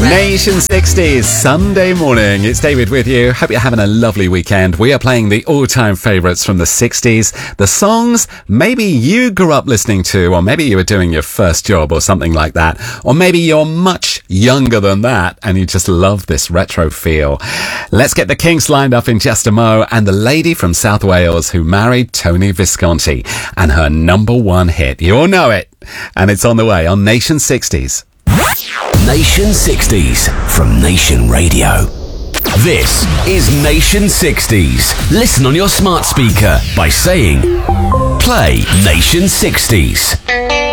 Nation 60s, Sunday morning. It's David with you. Hope you're having a lovely weekend. We are playing the all-time favourites from the 60s. The songs maybe you grew up listening to, or maybe you were doing your first job or something like that. Or maybe you're much younger than that and you just love this retro feel. Let's get the Kinks lined up in just a mo, and the lady from South Wales who married Tony Visconti and her number one hit. You all know it. And it's on the way on Nation 60s. Nation 60s from Nation Radio. This is Nation 60s. Listen on your smart speaker by saying, play Nation 60s.